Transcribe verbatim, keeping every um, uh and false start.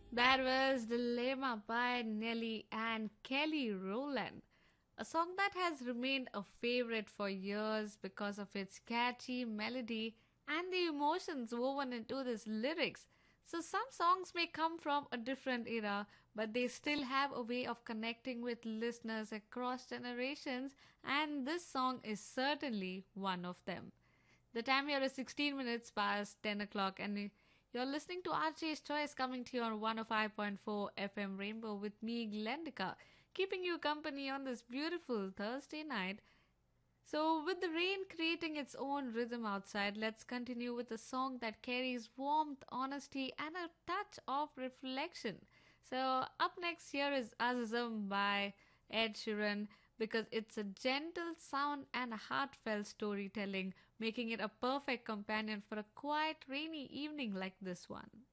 That was Dilemma by Nelly and Kelly Rowland, a song that has remained a favorite for years because of its catchy melody and the emotions woven into these lyrics. So, some songs may come from a different era, but they still have a way of connecting with listeners across generations, and this song is certainly one of them. The time here is sixteen minutes past ten o'clock, and you're listening to R J's Choice coming to you on one oh five point four F M Rainbow with me, Glendika, keeping you company on this beautiful Thursday night. So, with the rain creating its own rhythm outside, let's continue with a song that carries warmth, honesty, and a touch of reflection. So, up next here is Azizam by Ed Sheeran because it's a gentle sound and a heartfelt storytelling, making it a perfect companion for a quiet, rainy evening like this one.